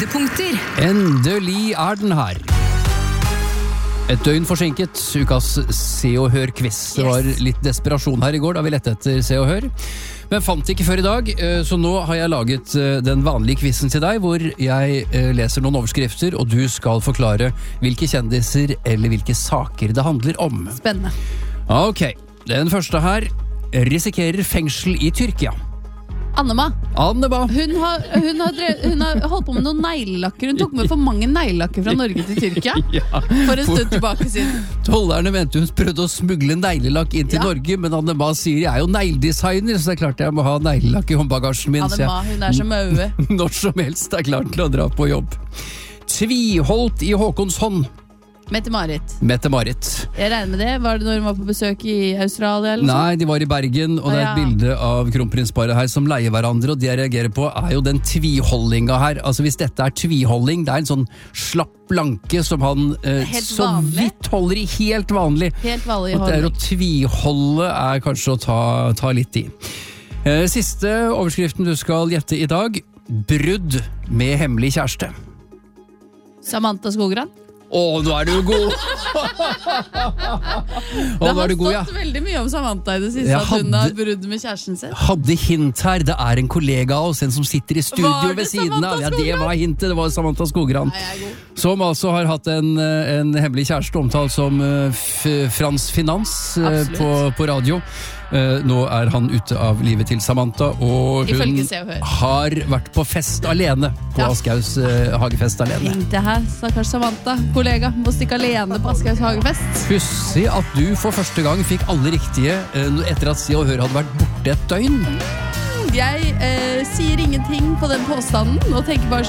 Høydepunkter. Endelig den her. Et døgn forsinket, ukas Se og Hør-quiz. Det var litt desperasjon her i går da vi lette etter Se og Hør. Men fant ikke før i dag, så nå har jeg laget den vanlige quizen til deg, hvor jeg leser noen overskrifter, og du skal forklare hvilke kjendiser eller hvilke saker det handler om. Spennende. Ok, den første her risikerer fengsel i Tyrkia. Annema. Hun har holdt på med noen neglelakker. Hun tok med for mange neglelakker fra Norge til Tyrkia for en stund tilbake siden. Tollerne mente hun prøvde å smugle neglelakk inn til Norge, men Annema sier jeg jo negledesigner, så det er klart jeg må ha neglelakk i håndbagasjen min. Annema, hun så maue. Når som helst er klar til å dra på jobb. Tviholdt i Håkonshånd. Mette-Marit. Jeg regner med det. Var det når hun var på besøk i Australia? Eller Nei, de var i Bergen, og det er et bilde av kronprinsparet her som leier hverandre, og det jeg reagerer på er jo den tviholdinga her. Altså hvis dette er tviholding, det er en sånn slapp blanke som han så vidt holder i helt vanlig. Helt vanlig holdning. Og det å tviholde er kanskje å ta litt i. Siste overskriften du skal gjette i dag. Brudd med hemmelig kjæreste. Samantha Skogran. Nå er du god! Det har stått veldig mye om Samantha i det siste, at hun har brudd med kjæresten sin. Hadde hint her, det er en kollega av oss, en som sitter i studio ved siden av. Ja, det var hintet, det var Samantha Skogran. Som altså har hatt en hemmelig kjæreste omtalt som Frans Finans på radio. Nå er han ute av livet til Samantha, og hun har vært på fest alene på Aschehougs hagefest alene. Det her, stakkars Samantha, kollega, må stikke alene på Aschehougs hagefest. Pussig at du for første gang fikk alle riktige etter at Se og Hør hadde vært borte et døgn. Jeg sier ingenting på den påstanden og tenker bare